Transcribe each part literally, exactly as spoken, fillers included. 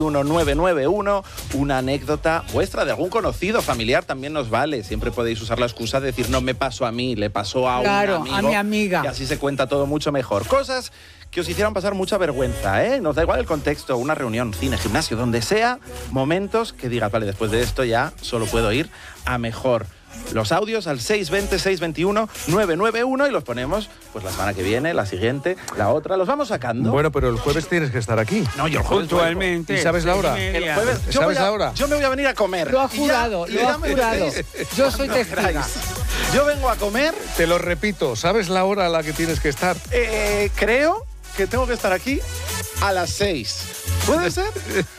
uno nueve nueve uno, una anécdota vuestra de algún conocido, familiar, también nos vale. Siempre podéis usar la excusa de decir no me pasó a mí, le pasó a claro, un amigo. a mi amiga. Y así se cuenta todo mucho mejor. Cosas que os hicieron pasar mucha vergüenza, ¿eh? Nos da igual el contexto, una reunión, cine, gimnasio, donde sea, momentos que digas, vale, después de esto ya solo puedo ir a mejor. Los audios al seis dos cero, seis dos uno, nueve nueve uno y los ponemos pues la semana que viene, la siguiente, la otra, los vamos sacando. Bueno, pero el jueves tienes que estar aquí. No, yo el jueves puntualmente. ¿Y sabes la hora? El jueves, yo ¿Sabes voy a, la hora? Yo me voy a venir a comer. Lo ha jurado, ya, lo ya ha me jurado. decís, Yo soy cuando testiga. queráis. Yo vengo a comer. Te lo repito, ¿sabes la hora a la que tienes que estar? Eh, creo que tengo que estar aquí a las seis. ¿Puede ser?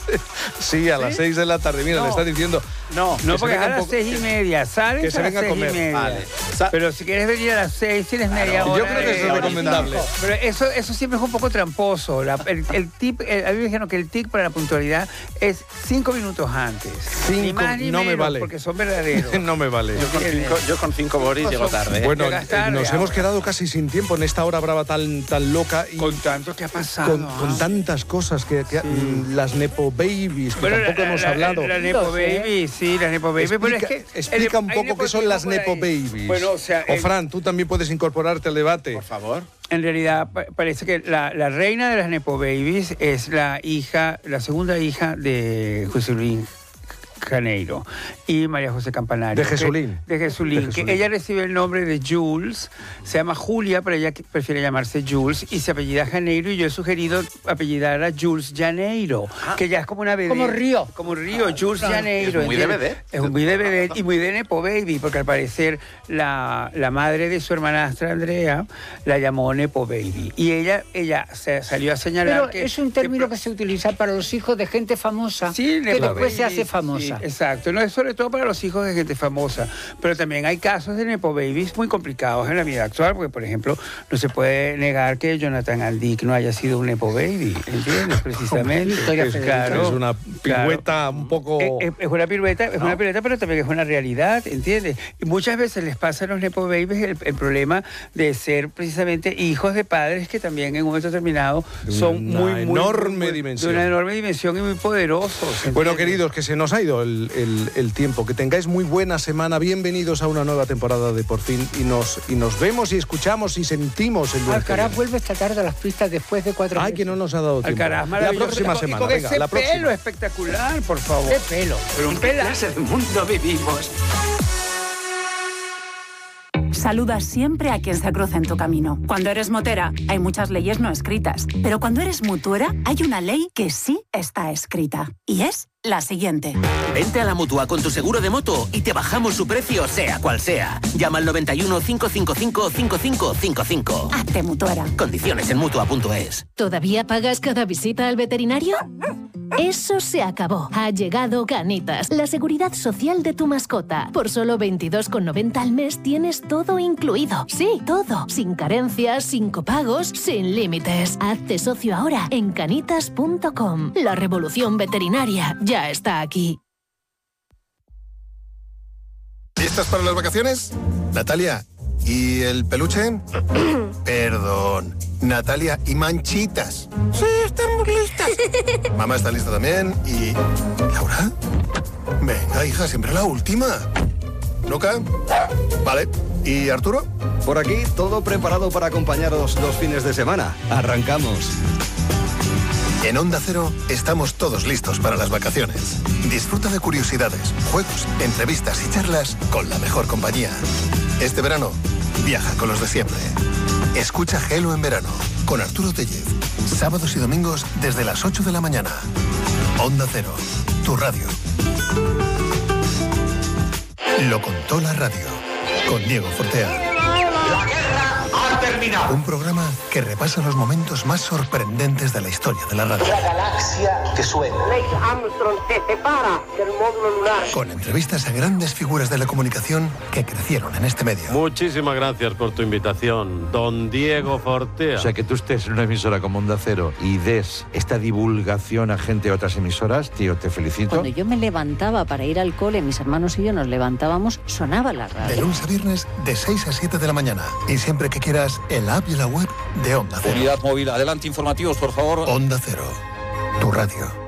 Sí, a las ¿Sí? seis de la tarde. Mira, No. le está diciendo... No, No, Que se porque venga a un las poco- seis y media, ¿sales? que se a las venga a seis y comer. media. Vale. Sa- Pero si quieres venir a las seis, tienes media hora. Yo creo que de- eso es recomendable. Pero eso, eso siempre es un poco tramposo. La- el, el tip, el- a mí me dijeron que el tip para la puntualidad es cinco minutos antes. Ni Cinco, más ni no me menos, vale. porque son verdaderos. No me vale. Yo con cinco, yo con cinco Boris llego tarde. ¿eh? Bueno, Llegas eh, tarde, nos ahora. hemos quedado casi sin tiempo en esta hora brava tan, tan loca y Con tanto que ha pasado. con, con ¿ah? tantas cosas que, que- mm, las Nepo Babies, que Bueno, tampoco la- hemos la- hablado. La Nepo No sé. Baby, sí, la Nepo Baby. pero es Explica, que explica el- un hay poco qué son las Nepo nepotismo por ahí. Babies. Bueno, o sea, o el- Fran, tú también puedes incorporarte al debate. Por favor. En realidad pa- parece que la, la reina de las Nepo Babies es la hija, la segunda hija de José Luis Janeiro y María José Campanario. De Jesulín. Que- De Jesulín. De Jesulín. Que ella recibe el nombre de Jules, se llama Julia, pero ella que- prefiere llamarse Jules y se apellida Janeiro y yo he sugerido apellidar a Jules Janeiro, que ya es como una vedette. Como Río. Como Río, Jules Janeiro. Es muy de ¿entiendes? vedette. Es muy de vedette y muy de Nepo Baby, porque al parecer la, la madre de su hermanastra Andrea la llamó Nepo Baby. Y ella, ella se salió a señalar Pero que... es un término que que se utiliza para los hijos de gente famosa, Sí, que Nepo después se Baby, hace famosa. sí, exacto, no es sobre todo para los hijos de gente famosa, pero también hay casos de Nepo Babies muy complicados en la vida actual, porque por ejemplo no se puede negar que Jonathan Aldic no haya sido un Nepo Baby, ¿entiendes? Precisamente. Victoria Es Federica. claro, es una claro. pirueta un poco... Es, es- es una pirueta, es una pirueta, pero también es una realidad, ¿entiendes? Y muchas veces les pasa a los Nepo Babies el, el problema de ser precisamente hijos de padres que también en un momento determinado De son una muy, muy, enorme muy- dimensión. de una enorme dimensión y muy poderosos. Bueno, ¿entiendes? queridos, que se nos ha ido el, el- el tiempo. Que tengáis muy buena semana. Bienvenidos a una nueva temporada de Por Fin. Y nos, y nos vemos y escuchamos y sentimos el lunes que Alcaraz viene. vuelve esta tarde a las pistas después de cuatro Ay, meses. que no nos ha dado tiempo. Alcaraz, La maravilloso. próxima Y con- semana, y con venga, ese la próxima. pelo espectacular, por favor. ¡Qué pelo! Pero un ¿En qué pela. clase de mundo vivimos? Saluda siempre a quien se cruza en tu camino. Cuando eres motera, hay muchas leyes no escritas. Pero cuando eres mutuera, hay una ley que sí está escrita. Y es la siguiente. Vente a la Mutua con tu seguro de moto y te bajamos su precio sea cual sea. Llama al noventa y uno, cinco cinco cinco, cinco cinco cinco cinco. Hazte mutuera. Condiciones en Mutua punto es. ¿Todavía pagas cada visita al veterinario? Eso se acabó. Ha llegado Canitas, la seguridad social de tu mascota. Por solo veintidós con noventa al mes tienes todo incluido. Sí, todo. Sin carencias, sin copagos, sin límites. Hazte socio ahora en canitas punto com. La revolución veterinaria ya está aquí. ¿Listas para las vacaciones? Natalia, ¿y el peluche? Perdón. Natalia, ¿y Manchitas? Sí, estamos listas. Mamá está lista también. ¿Y Laura? Venga, hija, siempre la última. ¿Luca? Vale. ¿Y Arturo? Por aquí, todo preparado para acompañaros los fines de semana. Arrancamos. En Onda Cero estamos todos listos para las vacaciones. Disfruta de curiosidades, juegos, entrevistas y charlas con la mejor compañía. Este verano, viaja con los de siempre. Escucha Gelo en verano con Arturo Tellez. Sábados y domingos desde las ocho de la mañana. Onda Cero, tu radio. Lo contó la radio con Diego Fortea. La guerra ha terminado. Un programa que repasa los momentos más sorprendentes de la historia de la radio. La galaxia que suena. Neil Armstrong se separa del módulo lunar. Con entrevistas a grandes figuras de la comunicación que crecieron en este medio. Muchísimas gracias por tu invitación, don Diego Fortea. O sea, que tú estés en una emisora como Onda Cero y des esta divulgación a gente de otras emisoras, tío, te felicito. Cuando yo me levantaba para ir al cole, mis hermanos y yo nos levantábamos, sonaba la radio. De lunes a viernes, de seis a siete de la mañana. Y siempre que quieras, en la app y la web de Onda Cero. Unidad móvil, adelante informativos, por favor. Onda Cero, tu radio.